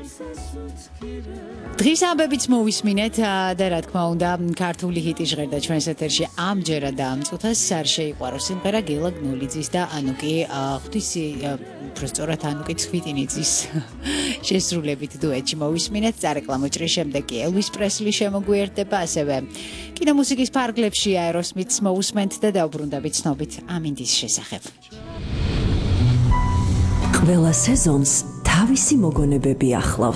დღის ამბებიც მოვისმინეთ და რა თქმა უნდა ქართული ჰიტი ჟღერდა ჩვენს ეთერში ამჯერად და ამ წუთას არ შეიყვარო სიმღერა გელა გნოლიძის და ანუ კი ღვთისი უბრალოდ ანუ კი ცხვიტინიძის შესრულებით დუეტში მოვისმინეთ წარეკლამო ჭრის შემდეგ კი ელვის პრესლი შემოგვიერთდება ასევე კინომუსიკის ფარგლებში აეროსმითს მოვუსმენთ და დავბრუნდებით ცნობით ამინდის შესახებ ყველა სეზონს თავისი მოგონებები ახლავს